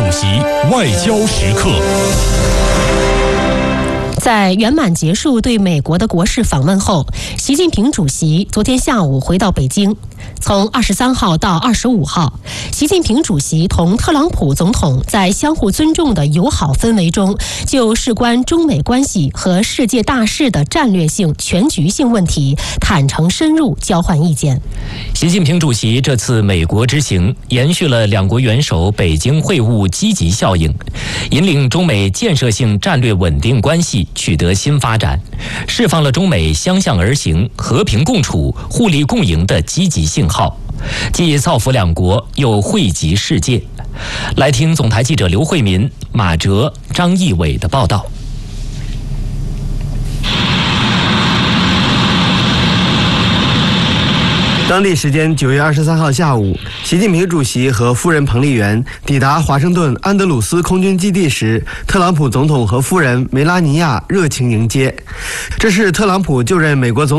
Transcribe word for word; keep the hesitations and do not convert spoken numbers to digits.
席外交时刻。 在圆满结束对美国的国事访问后，习近平主席昨天下午回到北京。从二十三号到二十五号，习近平主席同特朗普总统在相互尊重的友好氛围中，就事关中美关系和世界大势的战略性、全局性问题坦诚深入交换意见。 习近平主席这次美国之行延续了两国元首北京会晤积极效应，引领中美建设性战略稳定关系取得新发展，释放了中美相向而行、和平共处、互利共赢的积极信号，既造福两国，又惠及世界。来听总台记者刘慧民、马哲、张义伟的报道。 当地时间九月二十三号下午，习近平主席和夫人彭丽媛抵达华盛顿安德鲁斯空军基地时，特朗普总统和夫人梅拉尼亚热情迎接。这是特朗普就任美国总统